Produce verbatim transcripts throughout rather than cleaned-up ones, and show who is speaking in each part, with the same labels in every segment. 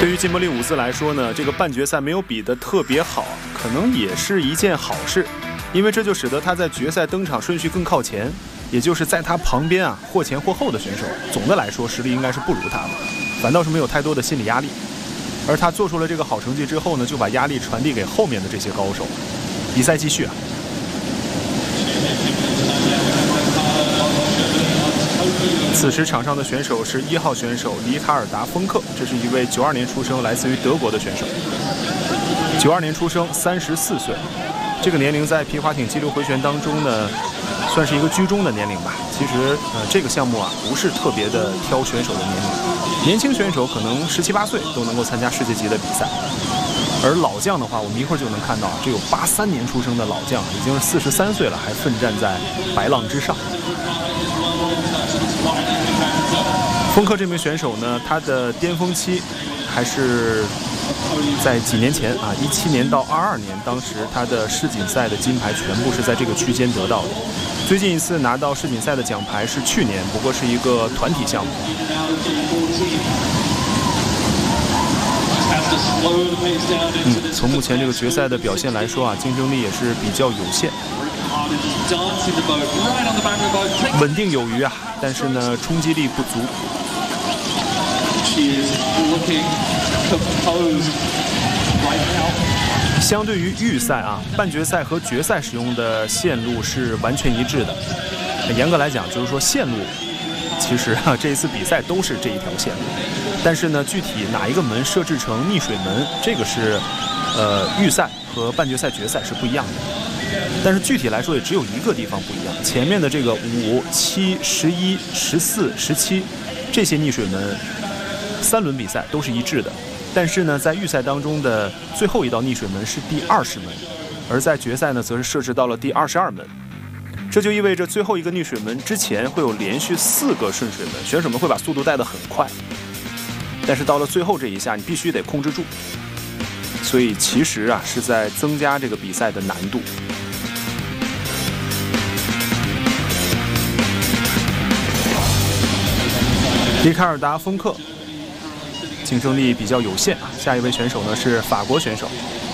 Speaker 1: 对于金伯利伍兹来说呢，这个半决赛没有比得特别好，可能也是一件好事，因为这就使得他在决赛登场顺序更靠前，也就是在他旁边啊或前或后的选手，总的来说实力应该是不如他的，反倒是没有太多的心理压力。而他做出了这个好成绩之后呢，就把压力传递给后面的这些高手。比赛继续啊。此时场上的选手是一号选手里卡尔达·丰克，这是一位九二年出生、来自于德国的选手。九二年出生，三十四岁，这个年龄在皮划艇激流回旋当中呢，算是一个居中的年龄吧。其实，呃，这个项目啊，不是特别的挑选手的年龄，年轻选手可能十七八岁都能够参加世界级的比赛。而老将的话，我们一会儿就能看到啊，这有八三年出生的老将，已经是四十三岁了，还奋战在白浪之上。丰克这名选手呢，他的巅峰期还是在几年前啊，一七年到二二年，当时他的世锦赛的金牌全部是在这个区间得到的。最近一次拿到世锦赛的奖牌是去年，不过是一个团体项目。嗯，从目前这个决赛的表现来说啊，竞争力也是比较有限。稳定有余啊，但是呢，冲击力不足。相对于预赛啊，半决赛和决赛使用的线路是完全一致的。严格来讲，就是说线路其实啊，这一次比赛都是这一条线路，但是呢，具体哪一个门设置成逆水门，这个是呃预赛和半决赛、决赛是不一样的。但是具体来说，也只有一个地方不一样，前面的这个五、七、十一、十四、十七这些逆水门，三轮比赛都是一致的。但是呢，在预赛当中的最后一道逆水门是第二十门，而在决赛呢，则是设置到了第二十二门。这就意味着最后一个逆水门之前会有连续四个顺水门，选手们会把速度带得很快，但是到了最后这一下，你必须得控制住。所以其实啊，是在增加这个比赛的难度。里卡尔达·丰克竞争力比较有限啊。下一位选手呢是法国选手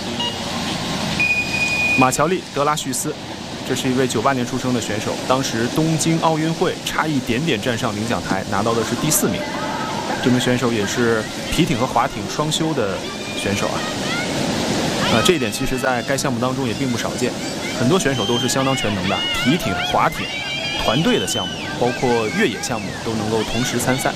Speaker 1: 马乔丽·德拉叙斯，这是一位九八年出生的选手，当时东京奥运会差一点点站上领奖台，拿到的是第四名。这名选手也是皮艇和划艇双修的选手啊。呃，这一点其实在该项目当中也并不少见，很多选手都是相当全能的，皮艇、划艇、团队的项目，包括越野项目都能够同时参赛。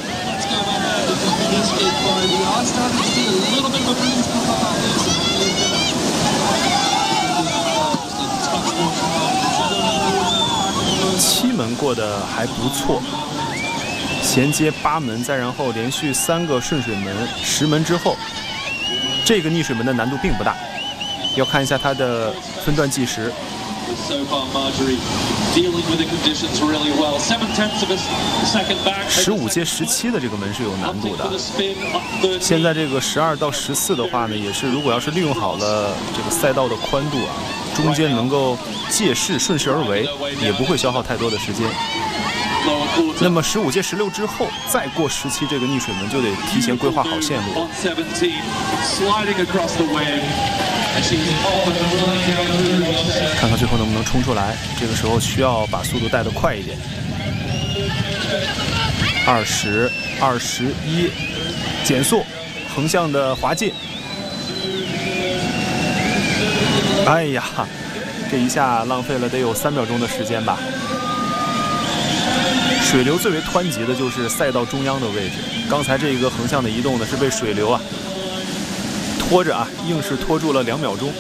Speaker 1: 七门过得还不错，衔接八门，再然后连续三个顺水门，十门之后，这个逆水门的难度并不大。要看一下它的分段计时。十五接十七的这个门是有难度的。现在这个十二到十四的话呢，也是如果要是利用好了这个赛道的宽度啊，中间能够借势顺势而为，也不会消耗太多的时间。那么十五接十六之后，再过十七这个逆水门就得提前规划好线路。看看最后能不能冲出来，这个时候需要把速度带得快一点。二十、二十一，减速，横向的滑进。哎呀，这一下浪费了得有三秒钟的时间吧。水流最为湍急的就是赛道中央的位置，刚才这个横向的移动呢是被水流啊拖着啊，硬是拖住了两秒钟。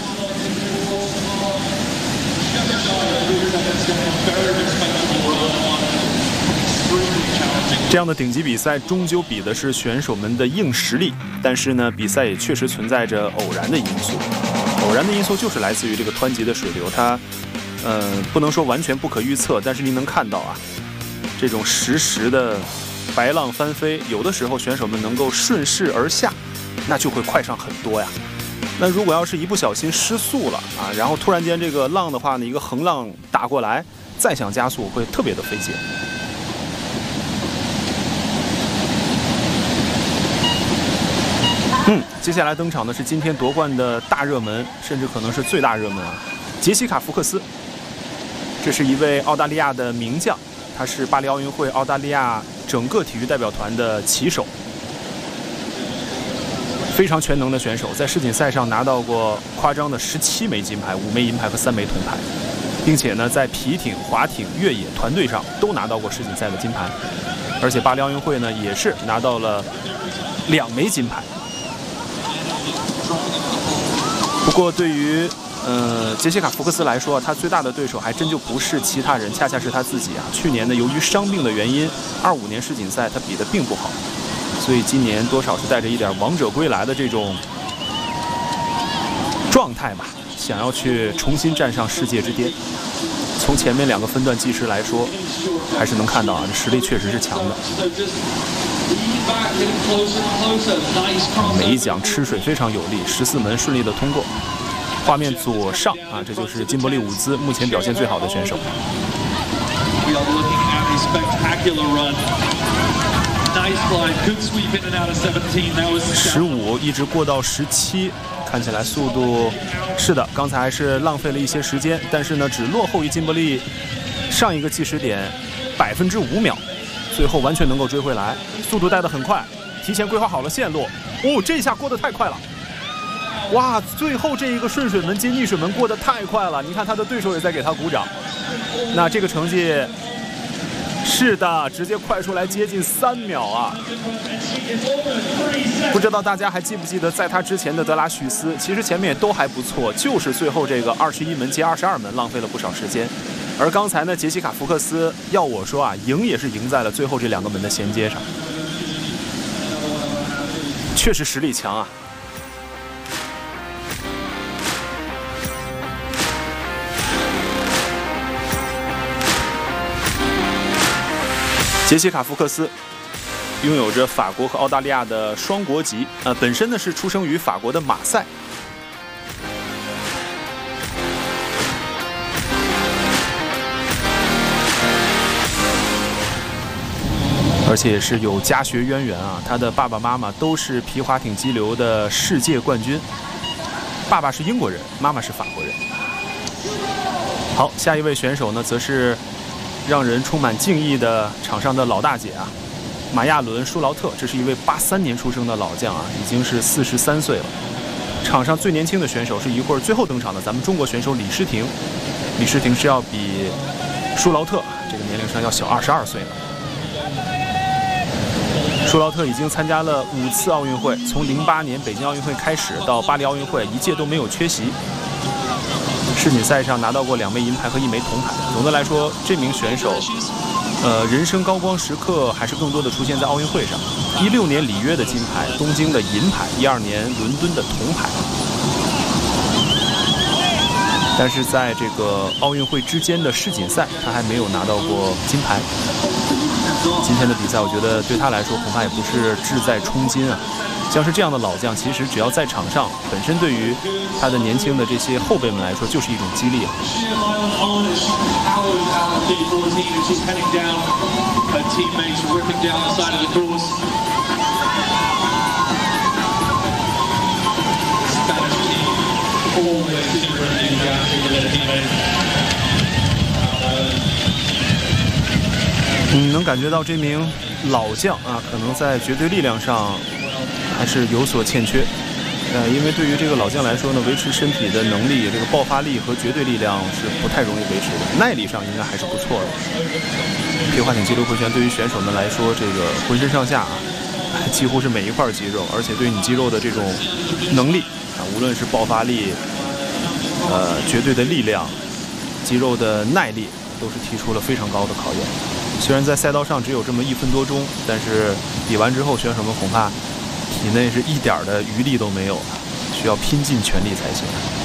Speaker 1: 这样的顶级比赛终究比的是选手们的硬实力，但是呢，比赛也确实存在着偶然的因素。偶然的因素就是来自于这个湍急的水流，它，呃，不能说完全不可预测，但是您能看到啊，这种实时的白浪翻飞，有的时候选手们能够顺势而下，那就会快上很多呀。那如果要是一不小心失速了啊，然后突然间这个浪的话呢，一个横浪打过来，再想加速会特别的费劲。 接下来登场的是今天夺冠的大热门，甚至可能是最大热门啊，杰西卡·福克斯。这是一位澳大利亚的名将，他是巴黎奥运会澳大利亚整个体育代表团的旗手，非常全能的选手，在世锦赛上拿到过夸张的十七枚金牌、五枚银牌和三枚铜牌，并且呢，在皮艇、划艇、越野团队上都拿到过世锦赛的金牌，而且巴黎奥运会呢也是拿到了两枚金牌。不过对于呃杰西卡·福克斯来说，他最大的对手还真就不是其他人，恰恰是他自己啊。去年呢，由于伤病的原因，二五年世锦赛他比得并不好，所以今年多少是带着一点王者归来的这种状态吧，想要去重新站上世界之巅。从前面两个分段计时来说，还是能看到啊，这实力确实是强的。每一脚吃水非常有力，十四门顺利的通过。画面左上啊，这就是金伯利伍兹目前表现最好的选手。十五一直过到十七，看起来速度是的，刚才还是浪费了一些时间，但是呢，只落后于金伯利上一个计时点百分之五秒，最后完全能够追回来，速度带得很快，提前规划好了线路。哦，这一下过得太快了！哇，最后这一个顺水门接逆水门过得太快了，你看他的对手也在给他鼓掌。那这个成绩是的，直接快出来接近三秒啊！不知道大家还记不记得，在他之前的德拉许斯，其实前面也都还不错，就是最后这个二十一门接二十二门浪费了不少时间。而刚才呢，杰西卡·福克斯要我说啊，赢也是赢在了最后这两个门的衔接上，确实实力强啊。杰西卡·福克斯拥有着法国和澳大利亚的双国籍，呃，本身呢是出生于法国的马赛。而且也是有家学渊源啊，他的爸爸妈妈都是皮划艇激流的世界冠军，爸爸是英国人，妈妈是法国人。好，下一位选手呢，则是让人充满敬意的场上的老大姐啊，马亚伦·舒劳特，这是一位八三年出生的老将啊，已经是四十三岁了。场上最年轻的选手是一会儿最后登场的咱们中国选手李诗婷，李诗婷是要比舒劳特这个年龄上要小二十二岁了。舒劳特已经参加了五次奥运会，从零八年北京奥运会开始到巴黎奥运会，一届都没有缺席。世锦赛上拿到过两枚银牌和一枚铜牌。总的来说，这名选手，呃，人生高光时刻还是更多的出现在奥运会上。一六年里约的金牌，东京的银牌，一二年伦敦的铜牌。但是在这个奥运会之间的世锦赛，他还没有拿到过金牌。今天的比赛，我觉得对他来说恐怕也不是志在冲金啊。像是这样的老将，其实只要在场上，本身对于他的年轻的这些后辈们来说，就是一种激励啊。嗯，能感觉到这名老将啊，可能在绝对力量上还是有所欠缺。呃，因为对于这个老将来说呢，维持身体的能力、这个爆发力和绝对力量是不太容易维持的，耐力上应该还是不错的。皮划艇激流回旋对于选手们来说，这个浑身上下啊，几乎是每一块肌肉，而且对你肌肉的这种能力啊，无论是爆发力、呃绝对的力量、肌肉的耐力，都是提出了非常高的考验。虽然在赛道上只有这么一分多钟，但是比完之后，选手们恐怕体内是一点的余力都没有了，需要拼尽全力才行。